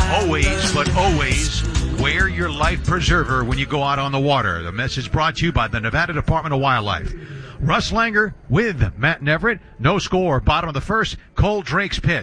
Always, but always, wear your life preserver when you go out on the water. The message brought to you by the Nevada Department of Wildlife. Russ Langer with Matt Neverett. No score. Bottom of the first. Cole Drake's pitch.